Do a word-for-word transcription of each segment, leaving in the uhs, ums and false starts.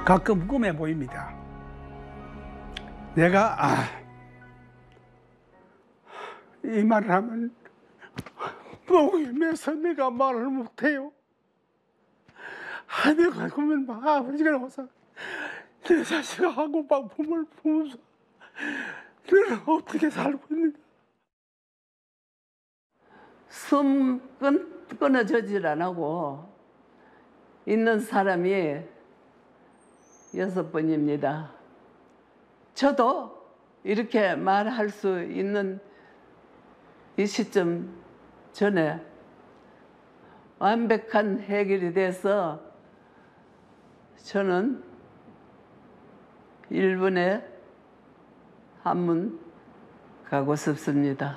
가끔 꿈에 보입니다. 내가 아, 이 말을 하면 목임에서 내가 말을 못해요. 아, 내가 그러면 막 아버지가 나와서 내 자식하고 막 몸을 보면서 너는 어떻게 살고 있는가. 숨 끊, 끊어지질 안 하고 있는 사람이 여섯 번입니다. 저도 이렇게 말할 수 있는 이 시점 전에 완벽한 해결이 돼서 저는 일본에 한문 가고 싶습니다.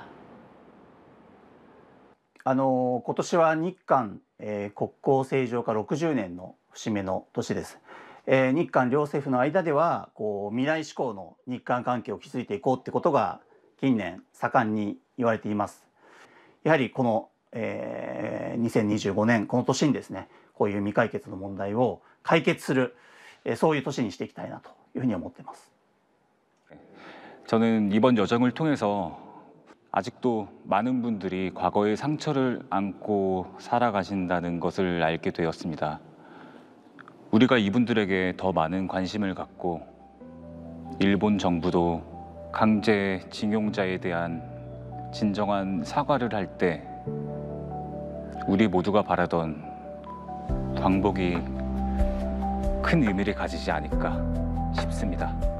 あの今年は日韓、えー、国交正常化ろくじゅうねんの節目の年です。えー、日韓両政府の間ではこう未来志向の日韓関係を築いていこうってことが近年盛んに言われています。やはりこの、えー、にせんにじゅうごねんこの年にですね、こういう未解決の問題を解決する、えー、そういう年にしていきたいなというふうに思っています。 저는 이번 여정을 통해서 아직도 많은 분들이 과거의 상처를 안고 살아가신다는 것을 알게 되었습니다. 우리가 이분들에게 더 많은 관심을 갖고 일본 정부도 강제징용자에 대한 진정한 사과를 할 때 우리 모두가 바라던 광복이 큰 의미를 가지지 않을까 싶습니다.